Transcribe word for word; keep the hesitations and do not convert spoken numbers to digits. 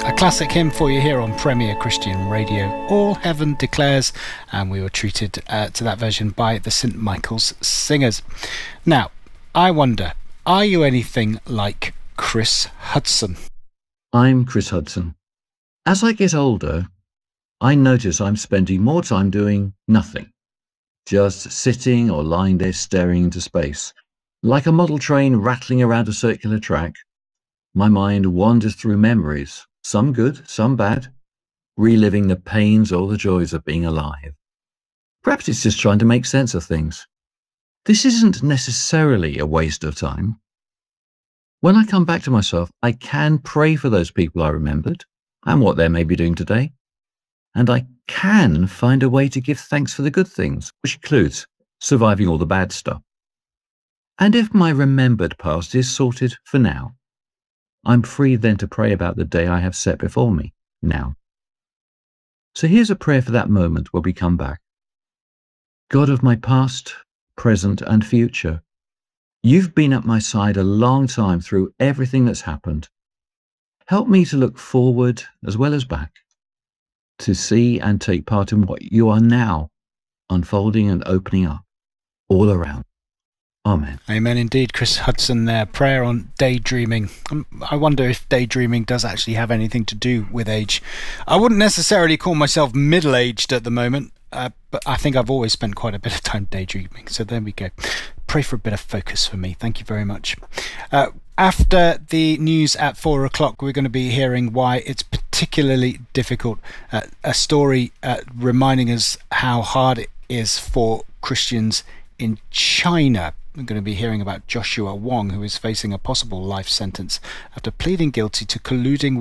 A classic hymn for you here on Premier Christian Radio, All Heaven Declares, and we were treated uh, to that version by the Saint Michael's Singers. Now, I wonder, are you anything like Chris Hudson? I'm Chris Hudson. As I get older, I notice I'm spending more time doing nothing, just sitting or lying there staring into space. Like a model train rattling around a circular track, my mind wanders through memories, some good, some bad, reliving the pains or the joys of being alive. Perhaps it's just trying to make sense of things. This isn't necessarily a waste of time. When I come back to myself, I can pray for those people I remembered and what they may be doing today. And I can find a way to give thanks for the good things, which includes surviving all the bad stuff. And if my remembered past is sorted for now, I'm free then to pray about the day I have set before me now. So here's a prayer for that moment where we come back. God of my past, present, and future, you've been at my side a long time through everything that's happened. Help me to look forward as well as back, to see and take part in what you are now unfolding and opening up all around. Amen. Amen indeed, Chris Hudson there. Prayer on daydreaming. Um, I wonder if daydreaming does actually have anything to do with age. I wouldn't necessarily call myself middle-aged at the moment, uh, but I think I've always spent quite a bit of time daydreaming. So there we go. Pray for a bit of focus for me. Thank you very much. Uh, after the news at four o'clock, we're going to be hearing why it's particularly difficult. Uh, a story uh, reminding us how hard it is for Christians in China. We're going to be hearing about Joshua Wong, who is facing a possible life sentence after pleading guilty to colluding